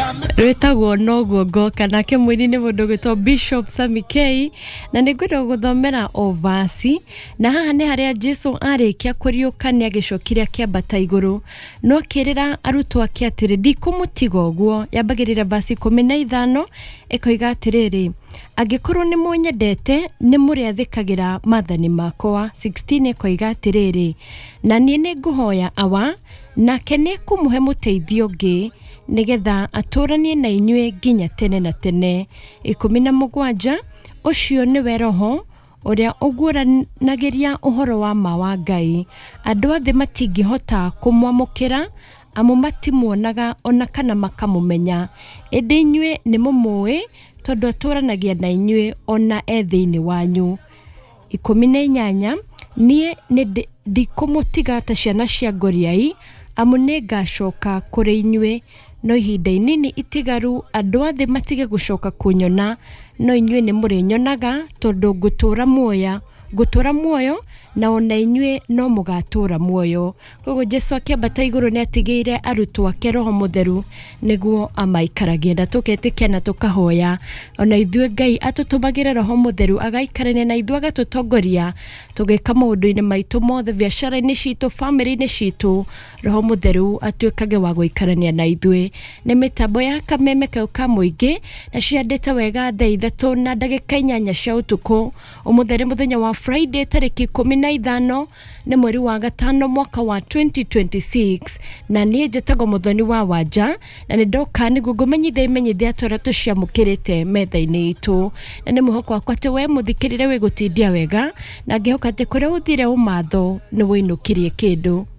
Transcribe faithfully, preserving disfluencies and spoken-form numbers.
Rwetagwo noguo ngoka nake mwini ni mundu gwitwo Bishop Sammy K na ningwenda guthomera o vasi na haha ni haria Jesu arikia kuriukania gicokire kiambata iguru no kirira arutwo ake atiri ndikumutiga uguo yambagirira vasi kumi na ithano ikoiga atiriri angikorwo ni munyendete ni muri athikagira mathani makwa sixteen ikoiga atiriri na nie ni nguhoya awa nake ni kumuhe muteithio ngi nigetha aturanie na inywe ginya tene na tene ikumi na mugwanja ucio ni we roho uria uguranagiria uhoro wa ma wa Ngai andu athe matingihota kumwamukira amu matimuonaga ona kana makamumenya indi inywe ni mumui tondu aturanagia na inywe ona ethiini wanyu ikumi na inyanya nie ni ndikumutiga ta ciana cia ngoriai amu ningacoka kuri inywe no ihinda inini itigaru andu athe matige gucoka kunyona no inywe ni muri nyonaga tondu ngutura muoya ngutura muoyo na ona inywe no mugatura muoyo kogo Jesu akiambata iguru ni atigire arutwo ake roho mutheru niguo amaikaragie na tuketikia na tukahoya ona ithue Ngai atutumagire roho mutheru agaikarania na ithue agatutongoria tugeka maundu-ini maitu mothe biacara-ini citu family-ini citu roho mutheru atuikage wa guikarania na ithue ni mitambo ya kameme kau ka muingi na ciandite wega thaa ithatu na ndagika inyanya cia utuku umutheri muthenya wa Friday tariki ikumi na ithano ni mweri wa gatano mwaka wa twenty twenty-six na nie njetago muthoni wa wanja na ni ndoka ni gugumenyithia imenyithia tora tuciamukirite metha-ini itu na ni muhoko wakwa ati we muthikirire we gutindia wega na ngihoka ati kuria uthire umatho ni winukirie kindu